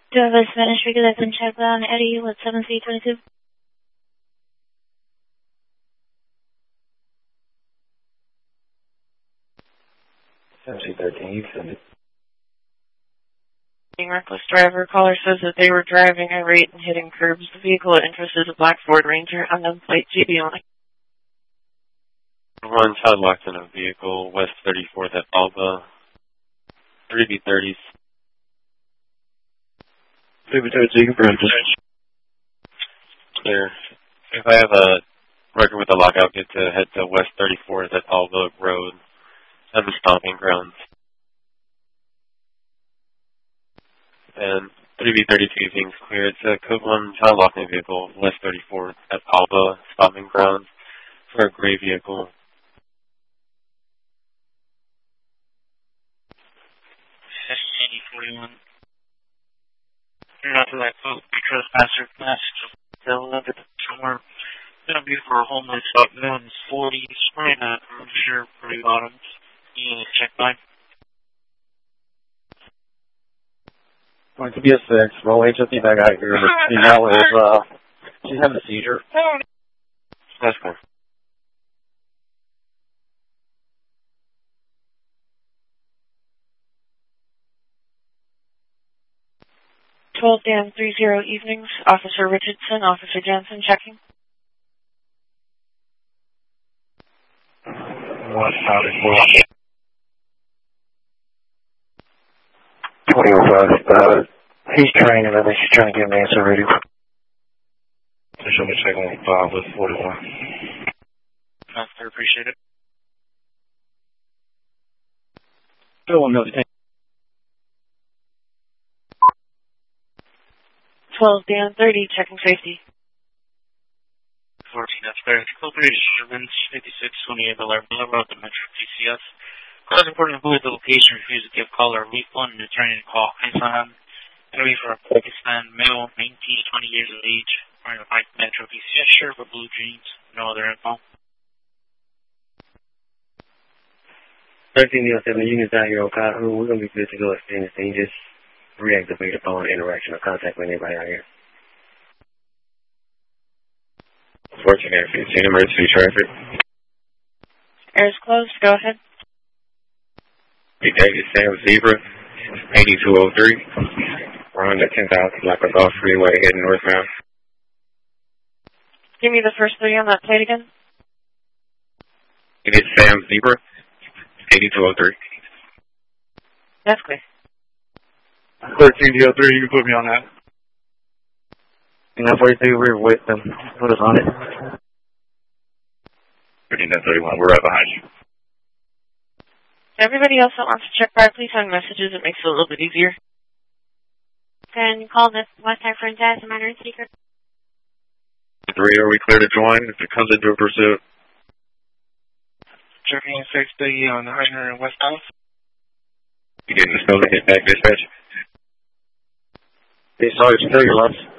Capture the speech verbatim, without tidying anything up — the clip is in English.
Do you have a Spanish speaker that can check on Eddie with seven C twenty-two? seven C thirteen, you send it. Being reckless driver, caller says that they were driving irate and hitting curbs. The vehicle of interest is a black Ford Ranger, unknown plate, G B only. One child locked in a vehicle, West thirty-fourth at Alba, three B thirties. three B thirties, you can print it. Clear. If I have a record with the lockout, get to head to West thirty-fourth at Alba Road at the stomping grounds. And three B thirty-two things clear. It's a code one child locked in a vehicle, West thirty-fourth at Alba stomping grounds for a gray vehicle. fifteen forty-one. You're not to that code, be trespasser, message of they'll look at somewhere. Gonna be for a homeless up moon forty, spraying that, I'm sure, pretty bottoms. You need to check mine. Going to be a six. Roll H S D back out here. Female is, uh, she's having a seizure. That's cool. twelve Dan thirty evenings, Officer Richardson, Officer Jensen checking. One solid four. twenty oh five, uh, he's training, I think she's trying to get an answer ready. Show me check on five with forty-one. I appreciate it. Still one million. twelve Dan thirty, checking safety. fourteen, that's fair. Culprit is Sherman's fifty-six twenty-eight eleven, about the Metro P C S. Cause important to avoid the location, refuse to give call or leave one and returning to call. Anytime. It'll be for a Pakistan male, nineteen to twenty years of age, wearing a white Metro P C S shirt with blue jeans. No other info. thirteen oh seven, units out here, okay? We're going to be good to go at the scene. Just reactivate upon interaction or contact with anybody out here. fourteen Air fifteen, emergency traffic. Air is closed, go ahead. Big David Sam Zebra, eighty-two oh three. We're on the ten thousand Blackwood Golf Freeway heading northbound. Give me the first three on that plate again. It is Sam Zebra, eighty-two oh three. That's clear. thirteen oh three, you can put me on that. And that forty-two, we're with them. Put us on it. thirteen thirty-one, we're right behind you. Everybody else that wants to check fire, please send messages. It makes it a little bit easier. Can you call the West Side Front Desk, am I in speaker? Three, are we clear to join if it comes into a pursuit? Checking safety on the Heiner and West House. You getting the snow to hit back dispatch? Hey, sorry, still your lunch.